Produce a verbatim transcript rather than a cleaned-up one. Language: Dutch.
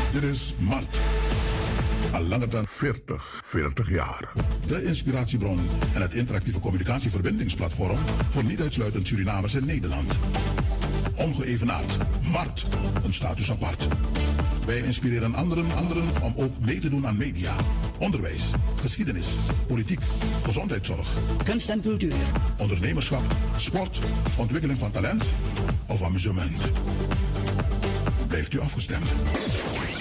Dit is Mart. Al langer dan veertig, veertig jaar. De inspiratiebron en het interactieve communicatieverbindingsplatform voor niet uitsluitend Surinamers in Nederland. Ongeëvenaard. Mart. Een status apart. Wij inspireren anderen, anderen om ook mee te doen aan media, onderwijs, geschiedenis, politiek, gezondheidszorg, kunst en cultuur, ondernemerschap, sport, ontwikkeling van talent of amusement. Blijft u afgestemd?